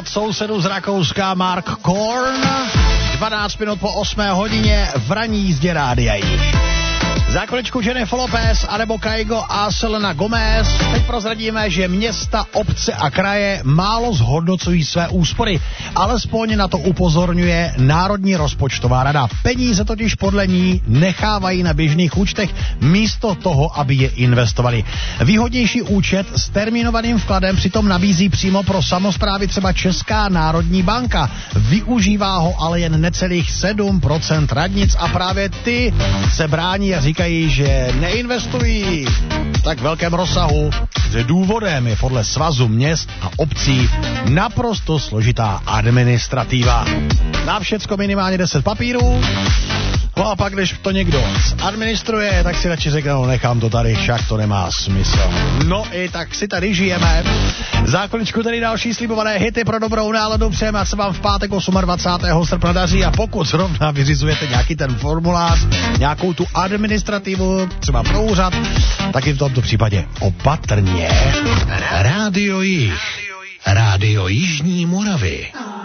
sousedů z Rakouska Mark Korn. 12 minut po 8 hodině v ranní jízdě Rádia J. Za chviličku Jennifer Lopez anebo Kygo a Selena Gomez. Teď prozradíme, že města, obce a kraje málo zhodnocují své úspory. Alespoň na to upozorňuje Národní rozpočtová rada. Peníze totiž podle ní nechávají na běžných účtech místo toho, aby je investovali. Výhodnější účet s termínovaným vkladem přitom nabízí přímo pro samosprávy třeba Česká národní banka. Využívá ho ale jen necelých 7% radnic a právě ty se brání a říkají, že neinvestují v tak velkém rozsahu, že důvodem je podle Svazu měst a obcí naprosto složitá administrativa. Na všecko minimálně 10 papírů. No a pak, když to někdo administruje, tak si radši řekne, no nechám to tady, však to nemá smysl. No i tak si tady žijeme. Za chviličku tady další slibované hity pro dobrou náladu. Přejeme, se vám v pátek 28. srpna daří a pokud zrovna vyřizujete nějaký ten formulář, nějakou tu administrativu, třeba pro úřad, tak i v tomto případě opatrně. Rádio Jih. Rádio Jižní Moravy.